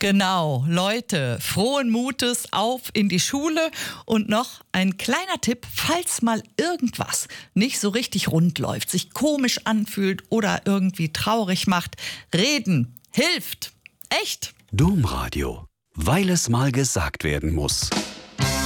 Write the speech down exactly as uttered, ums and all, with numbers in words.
Genau, Leute, frohen Mutes auf in die Schule und noch ein kleiner Tipp, falls mal irgendwas nicht so richtig rund läuft, sich komisch anfühlt oder irgendwie traurig macht, reden hilft. Echt? Domradio, weil es mal gesagt werden muss.